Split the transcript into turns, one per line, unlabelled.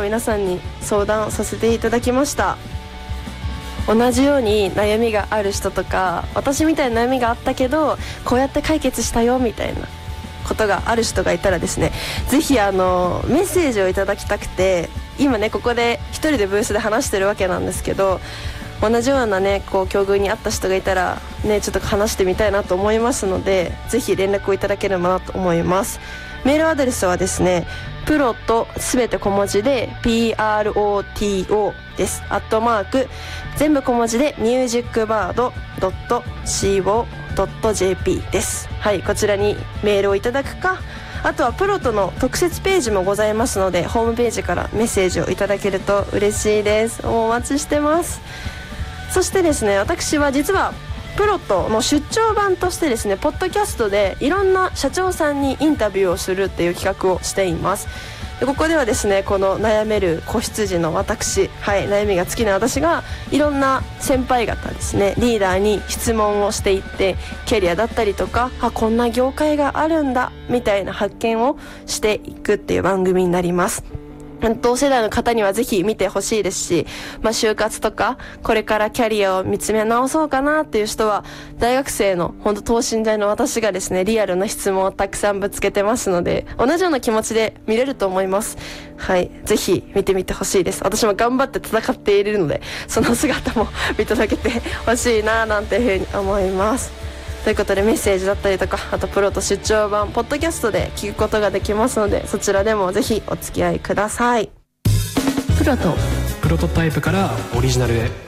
皆さんに相談させていただきました。同じように悩みがある人とか、私みたいな悩みがあったけどこうやって解決したよみたいなことがある人がいたらですね、ぜひメッセージをいただきたくて、今ねここで一人でブースで話してるわけなんですけど、同じようなねこう境遇にあった人がいたらねちょっと話してみたいなと思いますので、ぜひ連絡をいただければなと思います。メールアドレスはですね、プロとすべて小文字で PROTO です。全部小文字で musicbird.co.jp です。はい、こちらにメールをいただくか、あとはプロとの特設ページもございますので、ホームページからメッセージをいただけると嬉しいです。お待ちしてます。そしてですね、私は実はプロトの出張版としてですね、ポッドキャストでいろんな社長さんにインタビューをするっていう企画をしています。でここではですね、この悩める子羊の私、悩みが尽きない私がいろんな先輩方ですね、リーダーに質問をしていって、キャリアだったりとか、こんな業界があるんだみたいな発見をしていくっていう番組になります。同世代の方にはぜひ見てほしいですし、就活とかこれからキャリアを見つめ直そうかなっていう人は、大学生の本当等身大の私がですね、リアルな質問をたくさんぶつけてますので、同じような気持ちで見れると思います。ぜひ見てみてほしいです。私も頑張って戦っているので、その姿も見届けてほしいななんていうふうに思います。ということで、メッセージだったりとか、あとプロと出張版ポッドキャストで聞くことができますので、そちらでもぜひお付き合いください。
プロトタイプからオリジナルへ。